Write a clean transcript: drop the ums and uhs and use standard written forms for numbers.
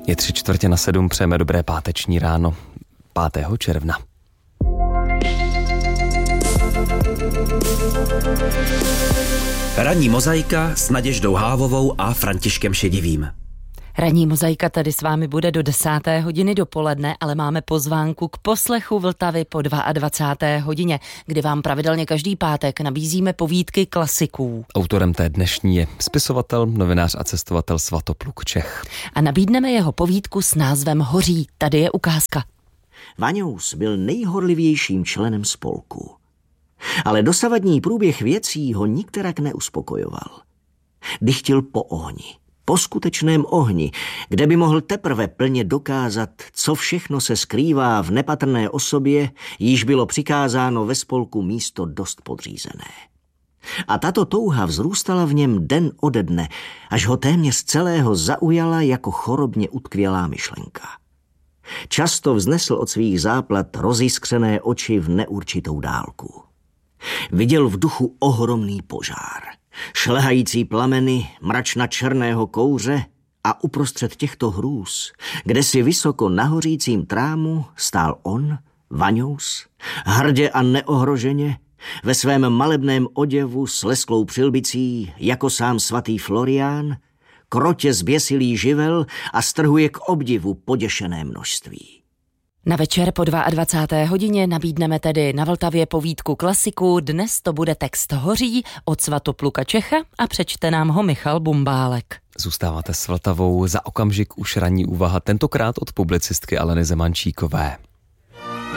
Je 6:45, přejeme dobré páteční ráno 5. června. Ranní mozaika s Naděždou Hávovou a Františkem Šedivým. Ranní mozaika tady s vámi bude do 10. hodiny dopoledne, ale máme pozvánku k poslechu Vltavy po 22. hodině, kdy vám pravidelně každý pátek nabízíme povídky klasiků. Autorem té dnešní je spisovatel, novinář a cestovatel Svatopluk Čech. A nabídneme jeho povídku s názvem Hoří. Tady je ukázka. Vaňous byl nejhorlivějším členem spolku. Ale dosavadní průběh věcí ho nikterak neuspokojoval. Dychtil po ohni. Po skutečném ohni, kde by mohl teprve plně dokázat, co všechno se skrývá v nepatrné osobě, jíž bylo přikázáno ve spolku místo dost podřízené. A tato touha vzrůstala v něm den ode dne, až ho téměř celého zaujala jako chorobně utkvělá myšlenka. Často vznesl od svých záplat roziskřené oči v neurčitou dálku. Viděl v duchu ohromný požár, šlehající plameny, mračna černého kouře a uprostřed těchto hrůz, kde si vysoko na hořícím trámu stál on, Vaňous, hrdě a neohroženě, ve svém malebném oděvu s lesklou přilbicí, jako sám svatý Florián, krotě zběsilý živel a strhuje k obdivu poděšené množství. Na večer po 22. hodině nabídneme tedy na Vltavě povídku klasiku. Dnes to bude text Hoří od Svatopluka Čecha a přečte nám ho Michal Bumbálek. Zůstáváte s Vltavou, za okamžik už ranní úvaha, tentokrát od publicistky Aleny Zemančíkové.